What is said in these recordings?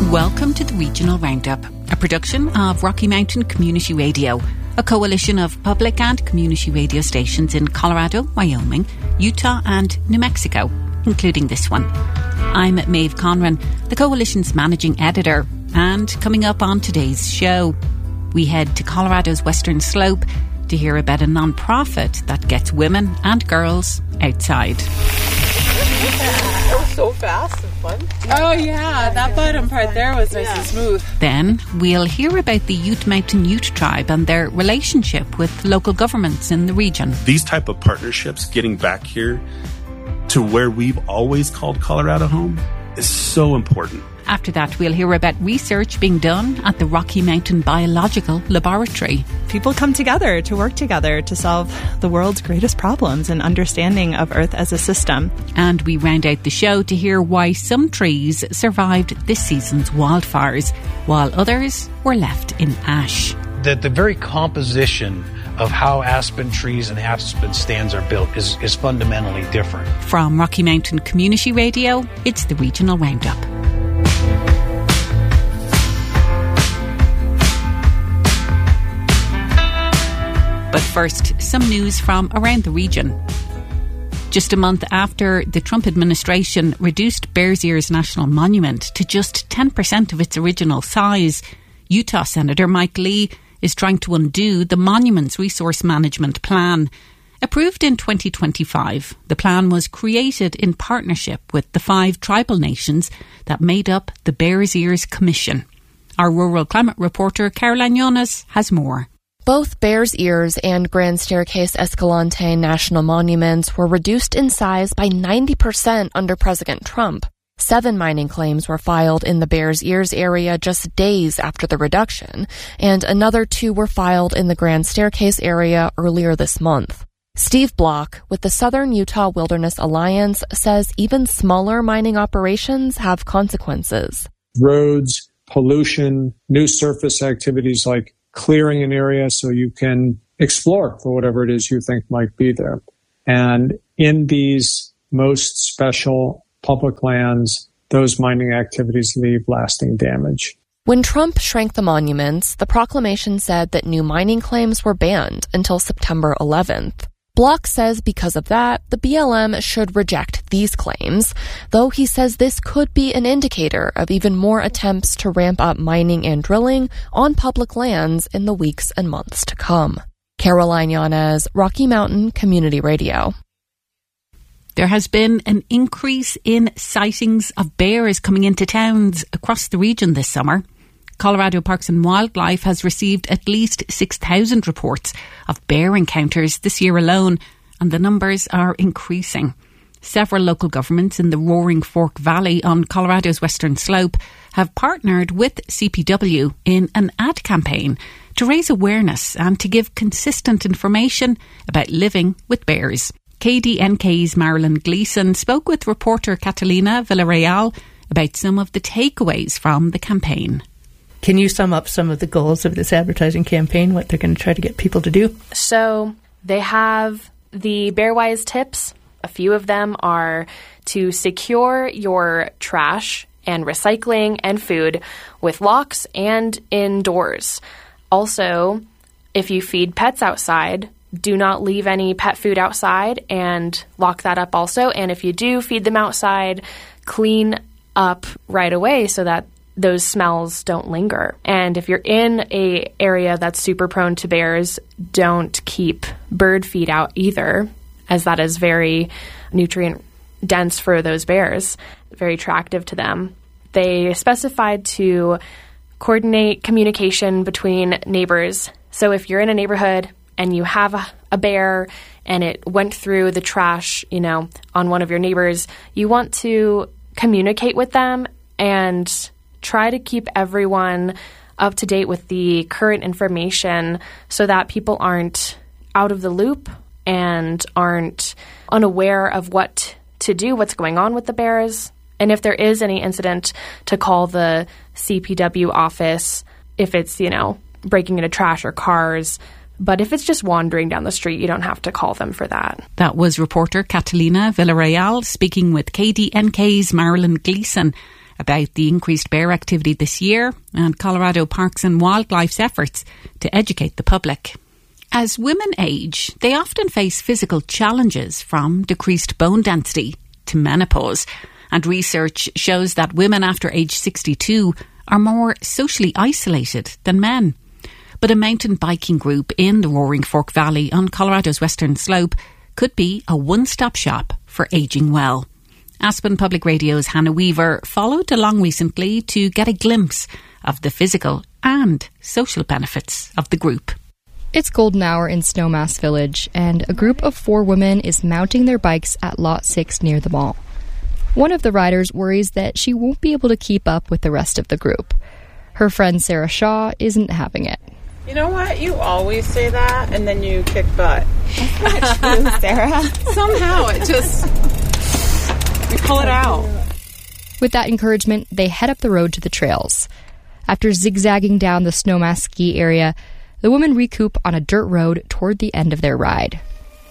Welcome to the Regional Roundup, a production of Rocky Mountain Community Radio, a coalition of public and community radio stations in Colorado, Wyoming, Utah and New Mexico, including this one. I'm Maeve Conran, the coalition's managing editor, and coming up on today's show, we head to Colorado's Western Slope to hear about a non-profit that gets women and girls outside. That was so fast and fun. Oh yeah, that bottom part there was nice and smooth. Then we'll hear about the Ute Mountain Ute Tribe and their relationship with local governments in the region. These type of partnerships, getting back here to where we've always called Colorado home, is so important. After that, we'll hear about research being done at the Rocky Mountain Biological Laboratory. People come together to work together to solve the world's greatest problems and understanding of Earth as a system. And we round out the show to hear why some trees survived this season's wildfires, while others were left in ash. That the very composition of how aspen trees and aspen stands are built is fundamentally different. From Rocky Mountain Community Radio, it's the Regional Roundup. But first, some news from around the region. Just a month after the Trump administration reduced Bears Ears National Monument to just 10% of its original size, Utah Senator Mike Lee is trying to undo the monument's resource management plan. Approved in 2025, the plan was created in partnership with the 5 tribal nations that made up the Bears Ears Commission. Our rural climate reporter Caroline Jonas has more. Both Bears Ears and Grand Staircase Escalante National Monuments were reduced in size by 90% under President Trump. 7 mining claims were filed in the Bears Ears area just days after the reduction, and another 2 were filed in the Grand Staircase area earlier this month. Steve Block, with the Southern Utah Wilderness Alliance, says even smaller mining operations have consequences. Roads, pollution, new surface activities like clearing an area so you can explore for whatever it is you think might be there. And in these most special public lands, those mining activities leave lasting damage. When Trump shrank the monuments, the proclamation said that new mining claims were banned until September 11th. Block says because of that, the BLM should reject these claims, though he says this could be an indicator of even more attempts to ramp up mining and drilling on public lands in the weeks and months to come. Caroline Yanez, Rocky Mountain Community Radio. There has been an increase in sightings of bears coming into towns across the region this summer. Colorado Parks and Wildlife has received at least 6,000 reports of bear encounters this year alone, and the numbers are increasing. Several local governments in the Roaring Fork Valley on Colorado's Western Slope have partnered with CPW in an ad campaign to raise awareness and to give consistent information about living with bears. KDNK's Marilyn Gleason spoke with reporter Catalina Villarreal about some of the takeaways from the campaign. Can you sum up some of the goals of this advertising campaign, what they're going to try to get people to do? So they have the Bearwise tips. A few of them are to secure your trash and recycling and food with locks and indoors. Also, if you feed pets outside, do not leave any pet food outside and lock that up also. And if you do feed them outside, clean up right away so that those smells don't linger. And if you're in a area that's super prone to bears, don't keep bird feed out either, as that is very nutrient dense for those bears, very attractive to them. They specified to coordinate communication between neighbors. So if you're in a neighborhood and you have a bear and it went through the trash, on one of your neighbors, you want to communicate with them and try to keep everyone up to date with the current information so that people aren't out of the loop and aren't unaware of what to do, what's going on with the bears. And if there is any incident, to call the CPW office if it's, breaking into trash or cars. But if it's just wandering down the street, you don't have to call them for that. That was reporter Catalina Villarreal speaking with KDNK's Marilyn Gleason. about the increased bear activity this year and Colorado Parks and Wildlife's efforts to educate the public. As women age, they often face physical challenges from decreased bone density to menopause, and research shows that women after age 62 are more socially isolated than men. But a mountain biking group in the Roaring Fork Valley on Colorado's western slope could be a one-stop shop for ageing well. Aspen Public Radio's Hannah Weaver followed along recently to get a glimpse of the physical and social benefits of the group. It's golden hour in Snowmass Village, and a group of 4 women is mounting their bikes at Lot 6 near the mall. One of the riders worries that she won't be able to keep up with the rest of the group. Her friend Sarah Shaw isn't having it. You know what? You always say that, and then you kick butt. That's not true, Sarah. Somehow it just... we pull it out. With that encouragement, they head up the road to the trails. After zigzagging down the Snowmass ski area, the women recoup on a dirt road toward the end of their ride.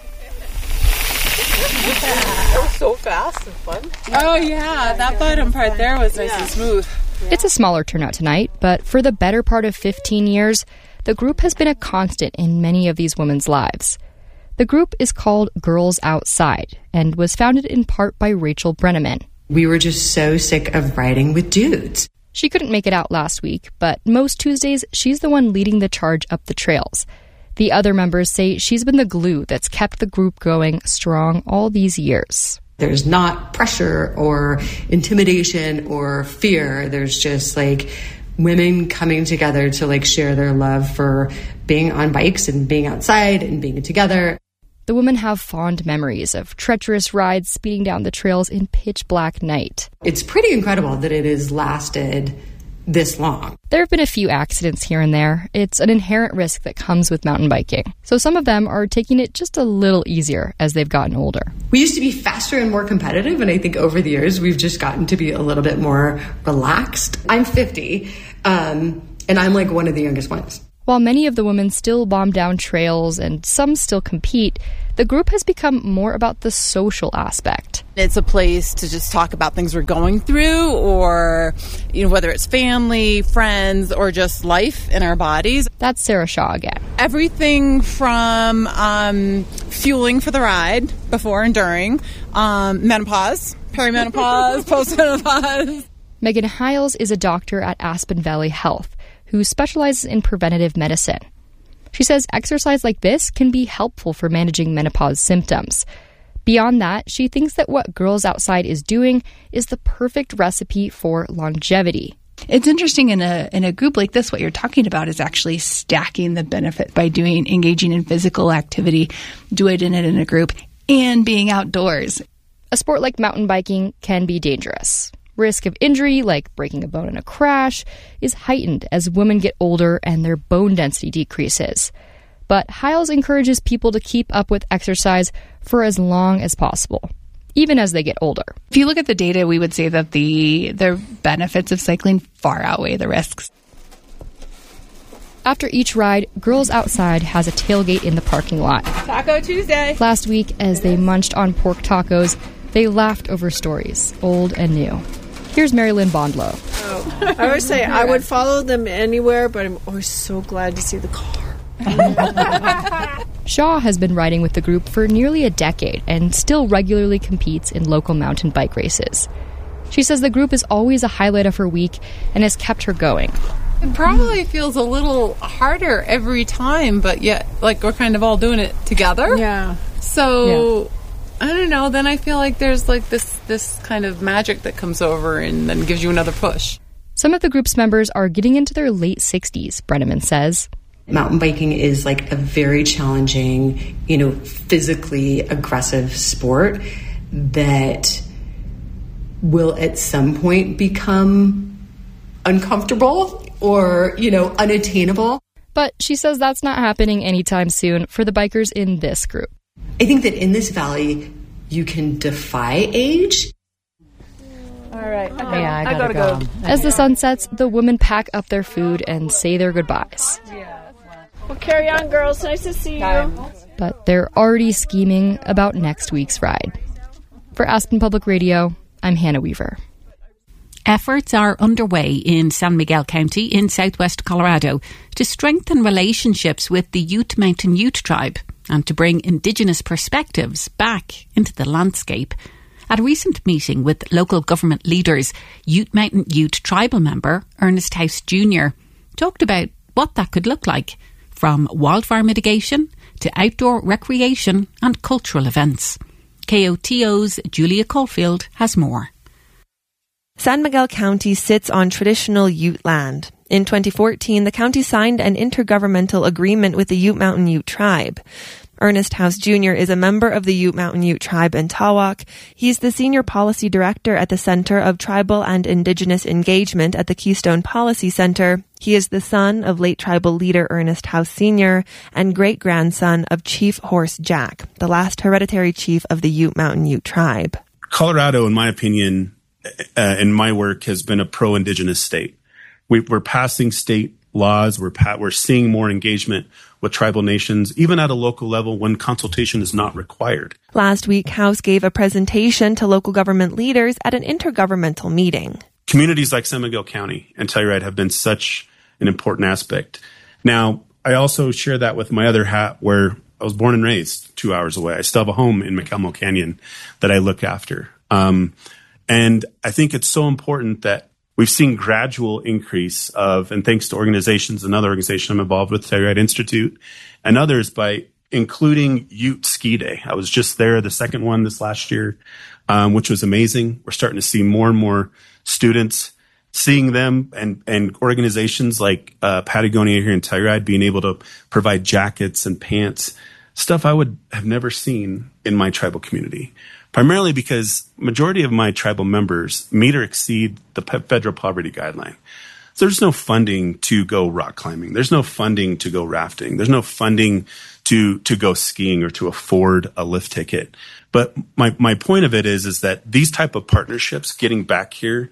That was so fast and fun. Oh, yeah. That bottom part there was nice and smooth. It's a smaller turnout tonight, but for the better part of 15 years, the group has been a constant in many of these women's lives. The group is called Girls Outside and was founded in part by Rachel Brenneman. We were just so sick of riding with dudes. She couldn't make it out last week, but most Tuesdays, she's the one leading the charge up the trails. The other members say she's been the glue that's kept the group going strong all these years. There's not pressure or intimidation or fear. There's just like women coming together to like share their love for being on bikes and being outside and being together. The women have fond memories of treacherous rides speeding down the trails in pitch black night. It's pretty incredible that it has lasted this long. There have been a few accidents here and there. It's an inherent risk that comes with mountain biking. So some of them are taking it just a little easier as they've gotten older. We used to be faster and more competitive, and I think over the years we've just gotten to be a little bit more relaxed. I'm 50, and I'm like one of the youngest ones. While many of the women still bomb down trails and some still compete, the group has become more about the social aspect. It's a place to just talk about things we're going through, or whether it's family, friends, or just life in our bodies. That's Sarah Shaw again. Everything from fueling for the ride, before and during, menopause, perimenopause, postmenopause. Megan Hiles is a doctor at Aspen Valley Health who specializes in preventative medicine. She says exercise like this can be helpful for managing menopause symptoms. Beyond that, she thinks that what Girls Outside is doing is the perfect recipe for longevity. It's interesting in a group like this, what you're talking about is actually stacking the benefit by engaging in physical activity, doing it in a group, and being outdoors. A sport like mountain biking can be dangerous. Risk of injury, like breaking a bone in a crash, is heightened as women get older and their bone density decreases. But Hiles encourages people to keep up with exercise for as long as possible, even as they get older. If you look at the data, we would say that the benefits of cycling far outweigh the risks. After each ride, Girls Outside has a tailgate in the parking lot. Taco Tuesday. Last week, as they munched on pork tacos, they laughed over stories, old and new. Here's Mary Lynn Bondlow. Oh, I would say I would follow them anywhere, but I'm always so glad to see the car. Shaw has been riding with the group for nearly a decade and still regularly competes in local mountain bike races. She says the group is always a highlight of her week and has kept her going. It probably feels a little harder every time, but yet, like, we're kind of all doing it together. Yeah. So... Yeah. I don't know, then I feel like there's like this kind of magic that comes over and then gives you another push. Some of the group's members are getting into their late 60s, Brenneman says. Mountain biking is like a very challenging, physically aggressive sport that will at some point become uncomfortable or, unattainable. But she says that's not happening anytime soon for the bikers in this group. I think that in this valley, you can defy age. All right. I gotta go. As the sun sets, the women pack up their food and say their goodbyes. Well, carry on, girls. Nice to see you. But they're already scheming about next week's ride. For Aspen Public Radio, I'm Hannah Weaver. Efforts are underway in San Miguel County in southwest Colorado to strengthen relationships with the Ute Mountain Ute tribe and to bring Indigenous perspectives back into the landscape. At a recent meeting with local government leaders, Ute Mountain Ute tribal member Ernest House Jr. talked about what that could look like, from wildfire mitigation to outdoor recreation and cultural events. KOTO's Julia Caulfield has more. San Miguel County sits on traditional Ute land. In 2014, the county signed an intergovernmental agreement with the Ute Mountain Ute tribe. Ernest House Jr. is a member of the Ute Mountain Ute tribe in Tawak. He's the senior policy director at the Center of Tribal and Indigenous Engagement at the Keystone Policy Center. He is the son of late tribal leader Ernest House Sr. and great-grandson of Chief Horse Jack, the last hereditary chief of the Ute Mountain Ute tribe. Colorado, in my opinion, in my work, has been a pro-Indigenous state. We're passing state laws. We're seeing more engagement with tribal nations, even at a local level when consultation is not required. Last week, House gave a presentation to local government leaders at an intergovernmental meeting. Communities like San Miguel County and Telluride have been such an important aspect. Now, I also share that with my other hat where I was born and raised 2 hours away. I still have a home in McElmo Canyon that I look after. And I think it's so important that we've seen gradual increase of, and thanks to organizations, another organization I'm involved with, Telluride Institute, and others, by including Ute Ski Day. I was just there, the second one this last year, which was amazing. We're starting to see more and more students seeing them, and organizations like Patagonia here in Telluride being able to provide jackets and pants, stuff I would have never seen in my tribal community. Primarily because majority of my tribal members meet or exceed the federal poverty guideline. So there's no funding to go rock climbing. There's no funding to go rafting. There's no funding to go skiing or to afford a lift ticket. But my point of it is that these type of partnerships, getting back here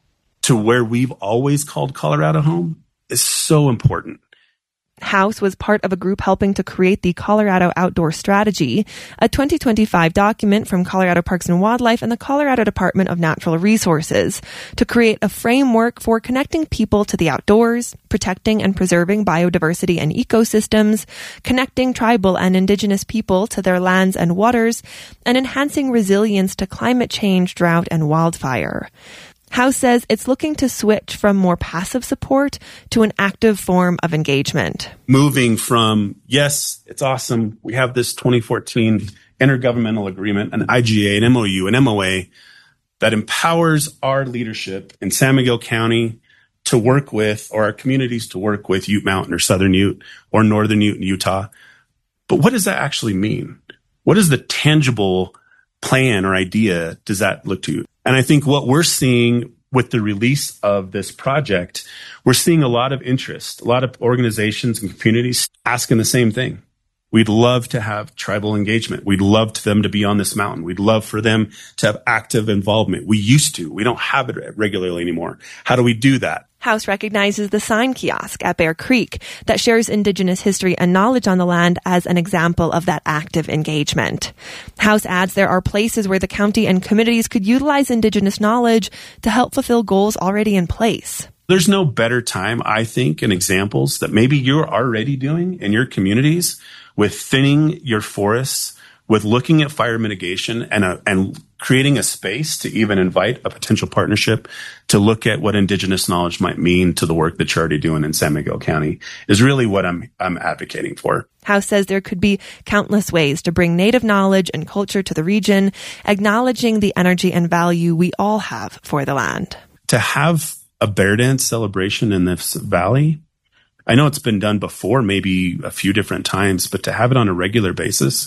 to where we've always called Colorado home, is so important. House was part of a group helping to create the Colorado Outdoor Strategy, a 2025 document from Colorado Parks and Wildlife and the Colorado Department of Natural Resources to create a framework for connecting people to the outdoors, protecting and preserving biodiversity and ecosystems, connecting tribal and indigenous people to their lands and waters, and enhancing resilience to climate change, drought, and wildfire. House says it's looking to switch from more passive support to an active form of engagement. Moving from, yes, it's awesome, we have this 2014 intergovernmental agreement, an IGA, an MOU, an MOA that empowers our leadership in San Miguel County to work with, or our communities to work with, Ute Mountain or Southern Ute or Northern Ute in Utah. But what does that actually mean? What is the tangible plan or idea does that look to? And I think what we're seeing with the release of this project, we're seeing a lot of interest, a lot of organizations and communities asking the same thing. We'd love to have tribal engagement. We'd love for them to be on this mountain. We'd love for them to have active involvement. We used to. We don't have it regularly anymore. How do we do that? House recognizes the sign kiosk at Bear Creek that shares Indigenous history and knowledge on the land as an example of that active engagement. House adds there are places where the county and communities could utilize Indigenous knowledge to help fulfill goals already in place. There's no better time, I think, and examples that maybe you're already doing in your communities with thinning your forests, with looking at fire mitigation and creating a space to even invite a potential partnership to look at what Indigenous knowledge might mean to the work that you're already doing in San Miguel County is really what I'm advocating for. House says there could be countless ways to bring Native knowledge and culture to the region, acknowledging the energy and value we all have for the land. To have a bear dance celebration in this valley, I know it's been done before, maybe a few different times, but to have it on a regular basis,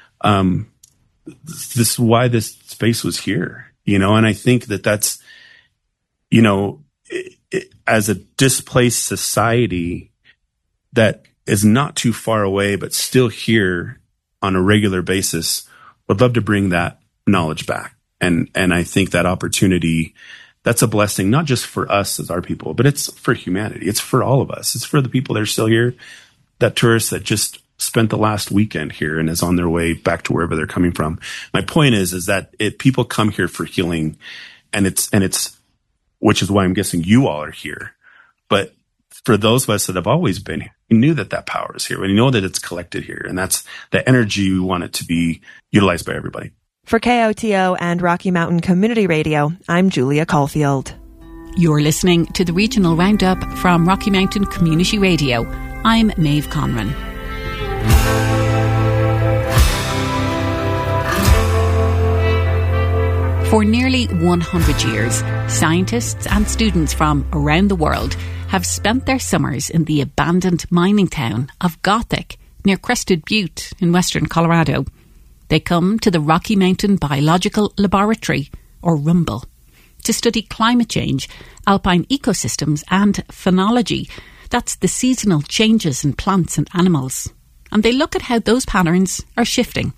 this is why this space was here, and I think that's, as a displaced society that is not too far away, but still here on a regular basis, would love to bring that knowledge back. And I think that opportunity, that's a blessing, not just for us as our people, but it's for humanity. It's for all of us. It's for the people that are still here, that tourists that just spent the last weekend here and is on their way back to wherever they're coming from. My point is that people come here for healing, and it's which is why I'm guessing you all are here. But for those of us that have always been here, we knew that power is here. We know that it's collected here. And that's the energy we want it to be utilized by everybody. For KOTO and Rocky Mountain Community Radio, I'm Julia Caulfield. You're listening to the Regional Roundup from Rocky Mountain Community Radio. I'm Maeve Conran. For nearly 100 years, scientists and students from around the world have spent their summers in the abandoned mining town of Gothic near Crested Butte in western Colorado. They come to the Rocky Mountain Biological Laboratory, or RUMBLE, to study climate change, alpine ecosystems and phenology. That's the seasonal changes in plants and animals. And they look at how those patterns are shifting.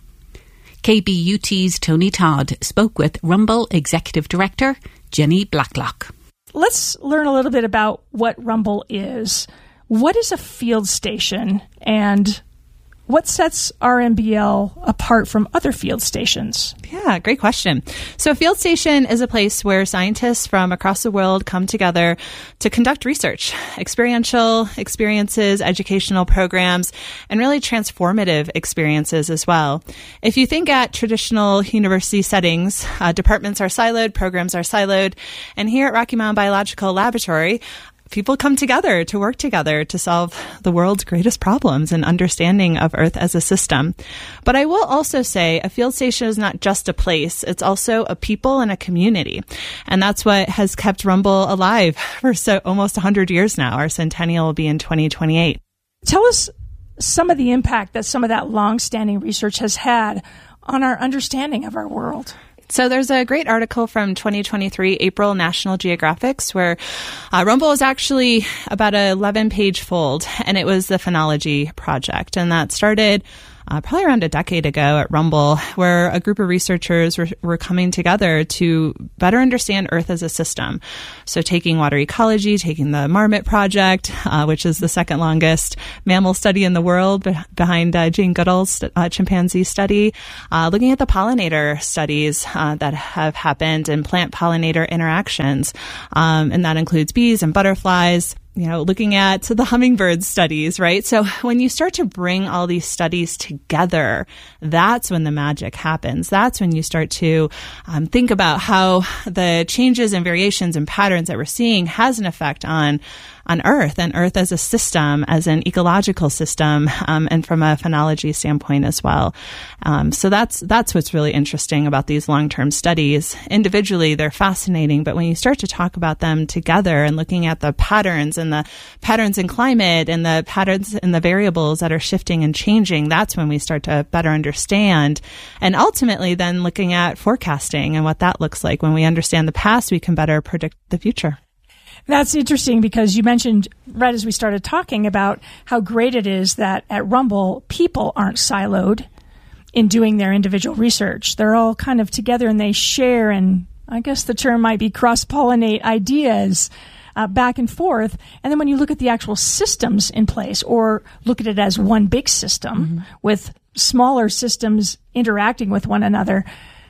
KBUT's Tony Todd spoke with RUMBLE Executive Director Jenny Blacklock. Let's learn a little bit about what RUMBLE is. What is a field station, and what sets RMBL apart from other field stations? Yeah, great question. So a field station is a place where scientists from across the world come together to conduct research, experiential experiences, educational programs, and really transformative experiences as well. If you think at traditional university settings, departments are siloed, programs are siloed, and here at Rocky Mountain Biological Laboratory, people come together to work together to solve the world's greatest problems and understanding of Earth as a system. But I will also say a field station is not just a place. It's also a people and a community. And that's what has kept RUMBLE alive for almost 100 years now. Our centennial will be in 2028. Tell us some of the impact that some of that long-standing research has had on our understanding of our world. So there's a great article from 2023 April National Geographics where RUMBLE is actually about an 11-page fold, and it was the Phenology Project. And that started probably around a decade ago at RUMBLE, where a group of researchers were coming together to better understand Earth as a system. So taking water ecology, taking the Marmot Project, which is the second longest mammal study in the world behind Jane Goodall's chimpanzee study, looking at the pollinator studies that have happened and plant-pollinator interactions. And that includes bees and butterflies, looking at the hummingbird studies, right? So when you start to bring all these studies together, that's when the magic happens. That's when you start to think about how the changes and variations and patterns that we're seeing has an effect on Earth and Earth as a system, as an ecological system, and from a phenology standpoint as well. So that's what's really interesting about these long-term studies. Individually, they're fascinating, but when you start to talk about them together and looking at the patterns and the patterns in climate and the patterns and the variables that are shifting and changing, that's when we start to better understand. And ultimately then looking at forecasting and what that looks like. When we understand the past, we can better predict the future. That's interesting because you mentioned right as we started talking about how great it is that at RUMBLE, people aren't siloed in doing their individual research. They're all kind of together and they share, and I guess the term might be cross-pollinate ideas back and forth. And then when you look at the actual systems in place, or look at it as one big system with smaller systems interacting with one another,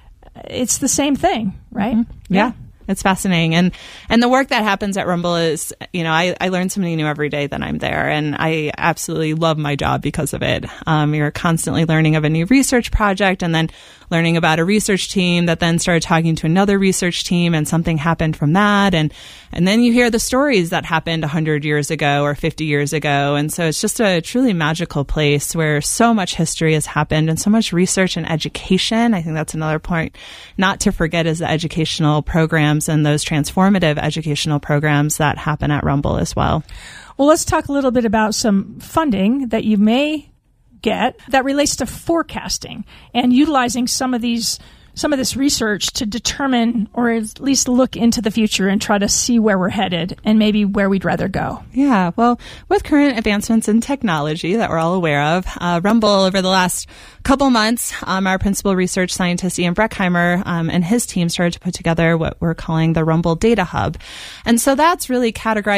it's the same thing, right? Yeah. It's fascinating. And the work that happens at RUMBLE is, I learn something new every day that I'm there, and I absolutely love my job because of it. You're constantly learning of a new research project and then learning about a research team that then started talking to another research team, and something happened from that. And then you hear the stories that happened 100 years ago or 50 years ago. And so it's just a truly magical place where so much history has happened and so much research and education. I think that's another point not to forget is the educational programs and those transformative educational programs that happen at RUMBLE as well. Well, let's talk a little bit about some funding that you may get that relates to forecasting and utilizing some of this research to determine, or at least look into the future and try to see where we're headed and maybe where we'd rather go. Yeah, well, with current advancements in technology that we're all aware of, RUMBLE over the last couple months, our principal research scientist, Ian Breckheimer, and his team started to put together what we're calling the RUMBLE Data Hub. And so that's really categorizing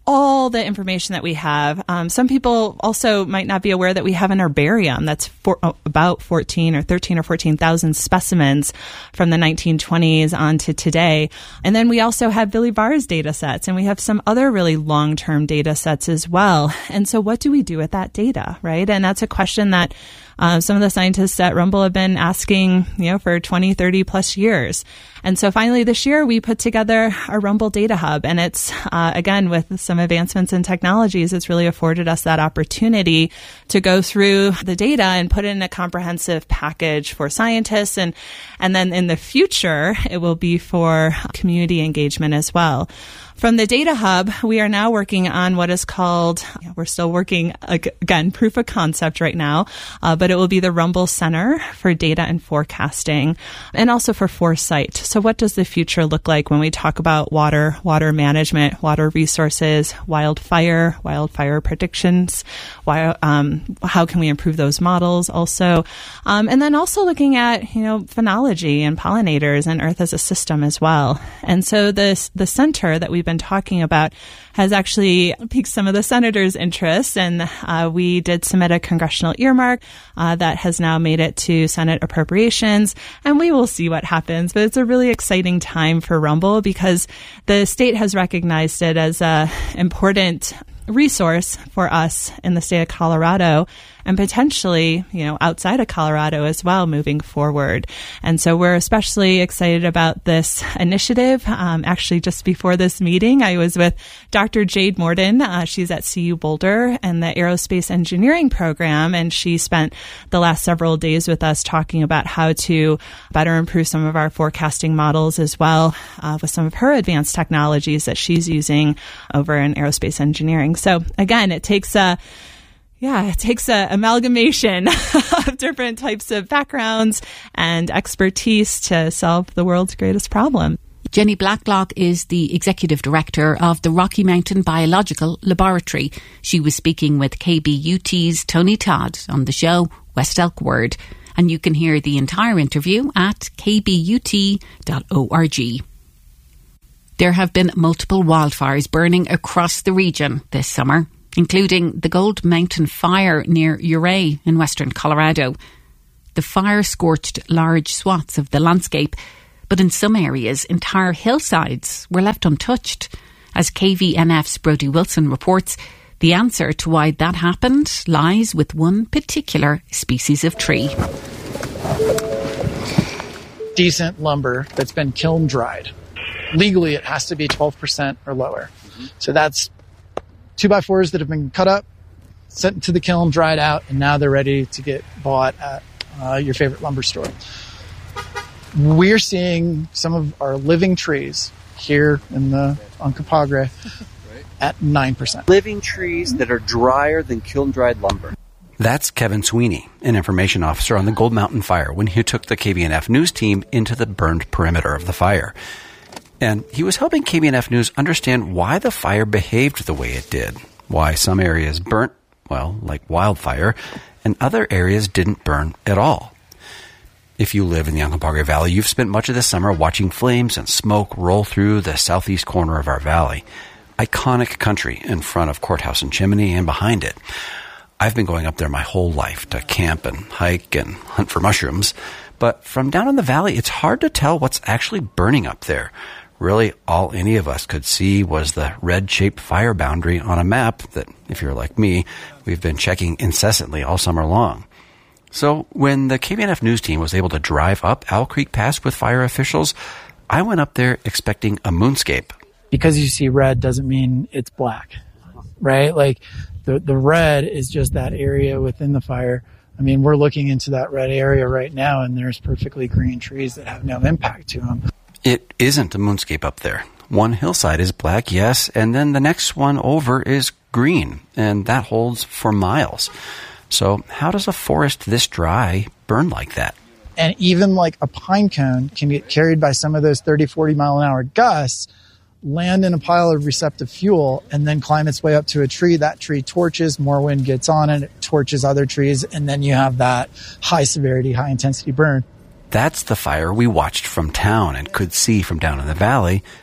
all the information that we have. Some people also might not be aware that we have an herbarium that's about 13 or 14,000 specimens from the 1920s on to today. And then we also have Billy Barr's data sets, and we have some other really long-term data sets as well. And so what do we do with that data, right? And that's a question that some of the scientists at Rumble have been asking, for 20, 30 plus years. And so finally this year we put together a Rumble Data Hub, and it's, again, with some advancements in technologies, it's really afforded us that opportunity to go through the data and put it in a comprehensive package for scientists. And then in the future, it will be for community engagement as well. From the Data Hub, we are now working on what is called, we're still working, again, proof of concept right now, but it will be the Rumble Center for Data and Forecasting, and also for foresight. So what does the future look like when we talk about water management, water resources, wildfire predictions, how can we improve those models also? And then also looking at, phenology and pollinators and Earth as a system as well. And so the center that we've been talking about has actually piqued some of the senators' interest, and we did submit a congressional earmark that has now made it to Senate appropriations, and we will see what happens. But it's a really exciting time for Rumble because the state has recognized it as an important resource for us in the state of Colorado, and potentially, outside of Colorado as well moving forward. And so we're especially excited about this initiative. Actually, just before this meeting, I was with Dr. Jade Morden. She's at CU Boulder and the Aerospace Engineering Program, and she spent the last several days with us talking about how to better improve some of our forecasting models as well with some of her advanced technologies that she's using over in aerospace engineering. So again, it takes a amalgamation of different types of backgrounds and expertise to solve the world's greatest problem. Jenny Blacklock is the Executive Director of the Rocky Mountain Biological Laboratory. She was speaking with KBUT's Tony Todd on the show West Elk Word, and you can hear the entire interview at kbut.org. There have been multiple wildfires burning across the region this summer, including the Gold Mountain Fire near Ouray in western Colorado. The fire scorched large swaths of the landscape, but in some areas, entire hillsides were left untouched. As KVNF's Brodie Wilson reports, the answer to why that happened lies with one particular species of tree. Decent lumber that's been kiln dried. Legally, it has to be 12% or lower. So that's 2x4s that have been cut up, sent to the kiln, dried out, and now they're ready to get bought at your favorite lumber store. We're seeing some of our living trees here in the Uncompahgre at 9%. Living trees that are drier than kiln-dried lumber. That's Kevin Sweeney, an information officer on the Gold Mountain Fire, when he took the KBNF News team into the burned perimeter of the fire. And he was helping KBNF News understand why the fire behaved the way it did, why some areas burnt, well, like wildfire, and other areas didn't burn at all. If you live in the Uncompahgre Valley, you've spent much of the summer watching flames and smoke roll through the southeast corner of our valley. Iconic country in front of Courthouse and Chimney and behind it. I've been going up there my whole life to camp and hike and hunt for mushrooms, but from down in the valley, it's hard to tell what's actually burning up there. Really, all any of us could see was the red-shaped fire boundary on a map that, if you're like me, we've been checking incessantly all summer long. So when the KBNF News team was able to drive up Owl Creek Pass with fire officials, I went up there expecting a moonscape. Because you see red doesn't mean it's black, right? Like the red is just that area within the fire. I mean, we're looking into that red area right now, and there's perfectly green trees that have no impact to them. It isn't a moonscape up there. One hillside is black, yes, and then the next one over is green, and that holds for miles. So how does a forest this dry burn like that? And even like a pine cone can get carried by some of those 30, 40 mile an hour gusts, land in a pile of receptive fuel, and then climb its way up to a tree. That tree torches, more wind gets on it, it torches other trees, and then you have that high severity, high intensity burn. That's the fire we watched from town and could see from down in the valley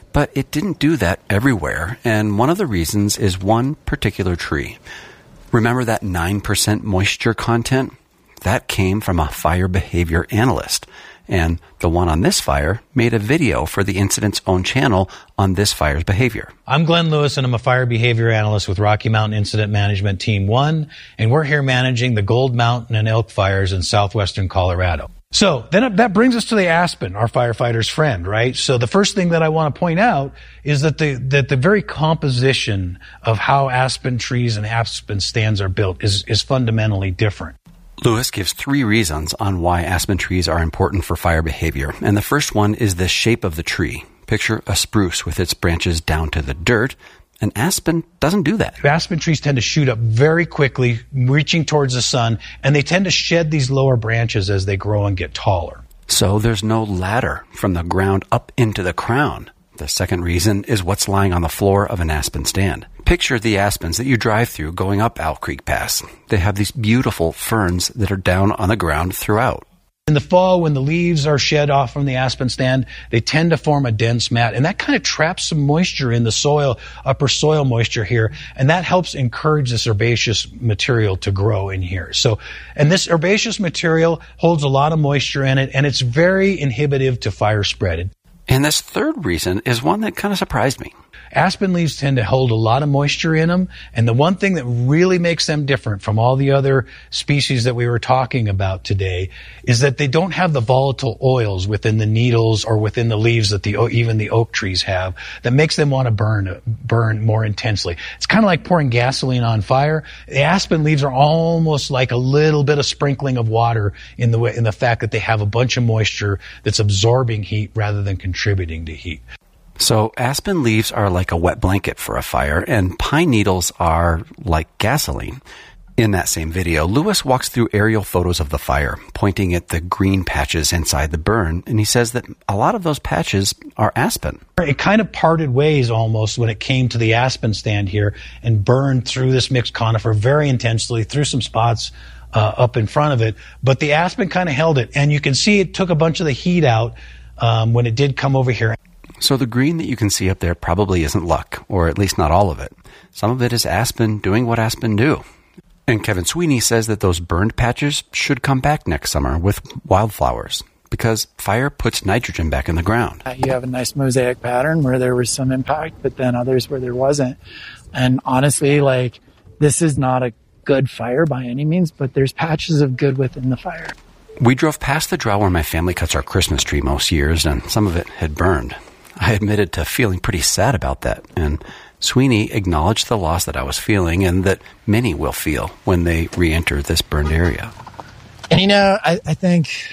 But it didn't do that everywhere, and one of the reasons is one particular tree. Remember that 9% moisture content? That came from a fire behavior analyst. And the one on this fire made a video for the incident's own channel on this fire's behavior. I'm Glenn Lewis, and I'm a fire behavior analyst with Rocky Mountain Incident Management Team 1, and we're here managing the Gold Mountain and Elk fires in southwestern Colorado. So then that brings us to the aspen, our firefighter's friend, right? So the first thing that I want to point out is that the very composition of how aspen trees and aspen stands are built is fundamentally different. Lewis gives 3 reasons on why aspen trees are important for fire behavior, and the first one is the shape of the tree. Picture a spruce with its branches down to the dirt. An aspen doesn't do that. Aspen trees tend to shoot up very quickly, reaching towards the sun, and they tend to shed these lower branches as they grow and get taller. So there's no ladder from the ground up into the crown. The second reason is what's lying on the floor of an aspen stand. Picture the aspens that you drive through going up Owl Creek Pass. They have these beautiful ferns that are down on the ground throughout. In the fall, when the leaves are shed off from the aspen stand, they tend to form a dense mat, and that kind of traps some moisture in the soil, upper soil moisture here, and that helps encourage this herbaceous material to grow in here. And this herbaceous material holds a lot of moisture in it, and it's very inhibitive to fire spread. And this third reason is one that kind of surprised me. Aspen leaves tend to hold a lot of moisture in them, and the one thing that really makes them different from all the other species that we were talking about today is that they don't have the volatile oils within the needles or within the leaves that even the oak trees have that makes them want to burn more intensely. It's kind of like pouring gasoline on fire. The aspen leaves are almost like a little bit of sprinkling of water in the fact that they have a bunch of moisture that's absorbing heat rather than contributing to heat. So aspen leaves are like a wet blanket for a fire, and pine needles are like gasoline. In that same video, Lewis walks through aerial photos of the fire, pointing at the green patches inside the burn, and he says that a lot of those patches are aspen. It kind of parted ways almost when it came to the aspen stand here and burned through this mixed conifer very intensely, through some spots up in front of it. But the aspen kind of held it, and you can see it took a bunch of the heat out when it did come over here. So the green that you can see up there probably isn't luck, or at least not all of it. Some of it is aspen doing what aspen do. And Kevin Sweeney says that those burned patches should come back next summer with wildflowers, because fire puts nitrogen back in the ground. You have a nice mosaic pattern where there was some impact, but then others where there wasn't. And honestly, this is not a good fire by any means, but there's patches of good within the fire. We drove past the draw where my family cuts our Christmas tree most years, and some of it had burned. I admitted to feeling pretty sad about that, and Sweeney acknowledged the loss that I was feeling and that many will feel when they re-enter this burned area. And I think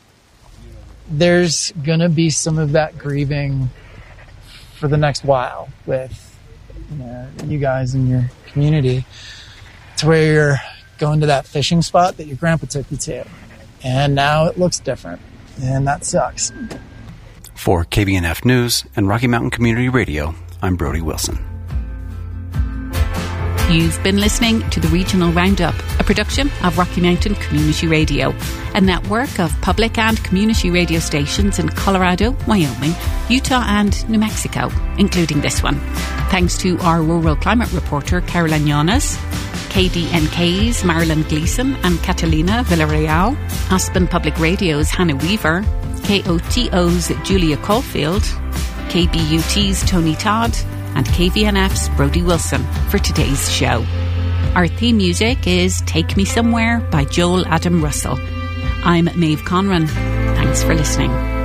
there's going to be some of that grieving for the next while with you guys and your community, to where you're going to that fishing spot that your grandpa took you to, and now it looks different, and that sucks. For KBNF News and Rocky Mountain Community Radio, I'm Brody Wilson. You've been listening to the Regional Roundup, a production of Rocky Mountain Community Radio, a network of public and community radio stations in Colorado, Wyoming, Utah and New Mexico, including this one. Thanks to our rural climate reporter, Caroline Llanes, KDNK's Marilyn Gleason and Catalina Villarreal, Aspen Public Radio's Hannah Weaver, KOTO's Julia Caulfield, KBUT's Tony Todd, and KVNF's Brody Wilson for today's show. Our theme music is Take Me Somewhere by Joel Adam Russell. I'm Maeve Conran. Thanks for listening.